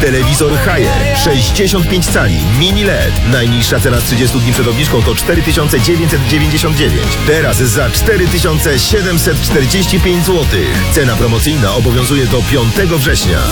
Telewizor Haier 65 cali mini LED. Najniższa cena z 30 dni przed obniżką to 4999. Teraz za 4745 zł. Cena promocyjna obowiązuje do 5 września.